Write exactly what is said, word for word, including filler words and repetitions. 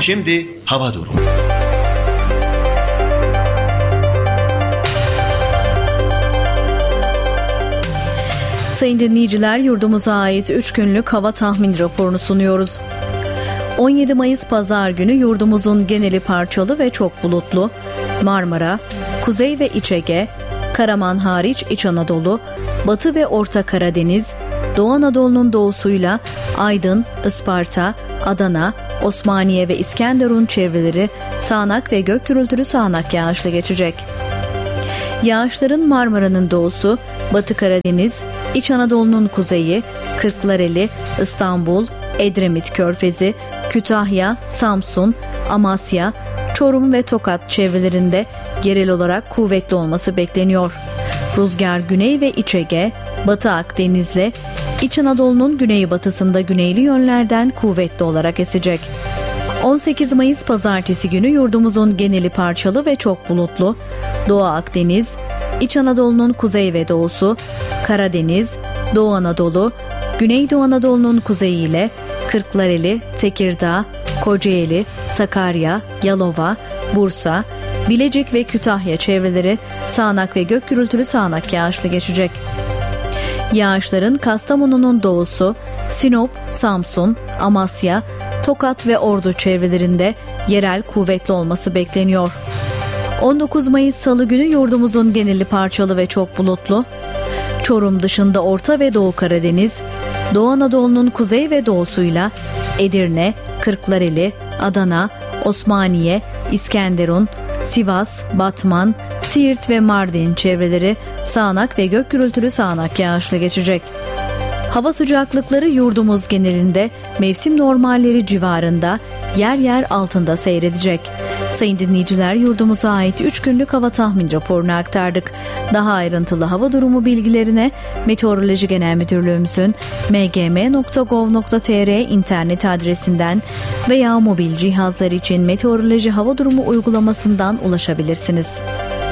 Şimdi hava durumu. Sayın dinleyiciler, yurdumuza ait üç günlük hava tahmin raporunu sunuyoruz. on yedi Mayıs Pazar günü yurdumuzun geneli parçalı ve çok bulutlu. Marmara, Kuzey ve İç Ege, Karaman hariç İç Anadolu, Batı ve Orta Karadeniz, Doğu Anadolu'nun doğusuyla Aydın, Isparta, Adana, Osmaniye ve İskenderun çevreleri sağanak ve gök gürültülü sağanak yağışlı geçecek. Yağışların Marmara'nın doğusu, Batı Karadeniz, İç Anadolu'nun kuzeyi, Kırklareli, İstanbul, Edremit Körfezi, Kütahya, Samsun, Amasya, Çorum ve Tokat çevrelerinde yerel olarak kuvvetli olması bekleniyor. Rüzgar Güney ve İç Ege, Batı Akdeniz'le İç Anadolu'nun güneybatısında güneyli yönlerden kuvvetli olarak esecek. on sekiz Mayıs Pazartesi günü yurdumuzun geneli parçalı ve çok bulutlu. Doğu Akdeniz, İç Anadolu'nun kuzey ve doğusu, Karadeniz, Doğu Anadolu, Güneydoğu Anadolu'nun kuzeyi ile Kırklareli, Tekirdağ, Kocaeli, Sakarya, Yalova, Bursa, Bilecik ve Kütahya çevreleri sağanak ve gök gürültülü sağanak yağışlı geçecek. Yağışların Kastamonu'nun doğusu, Sinop, Samsun, Amasya, Tokat ve Ordu çevrelerinde yerel kuvvetli olması bekleniyor. on dokuz Mayıs Salı günü yurdumuzun geneli parçalı ve çok bulutlu. Çorum dışında Orta ve Doğu Karadeniz, Doğu Anadolu'nun kuzey ve doğusuyla Edirne, Kırklareli, Adana, Osmaniye, İskenderun, Sivas, Batman, Siirt ve Mardin çevreleri sağanak ve gök gürültülü sağanak yağışlı geçecek. Hava sıcaklıkları yurdumuz genelinde mevsim normalleri civarında, yer yer altında seyredecek. Sayın dinleyiciler, yurdumuza ait üç günlük hava tahmin raporunu aktardık. Daha ayrıntılı hava durumu bilgilerine Meteoroloji Genel Müdürlüğümüzün m g m nokta gov nokta t r internet adresinden veya mobil cihazlar için meteoroloji hava durumu uygulamasından ulaşabilirsiniz.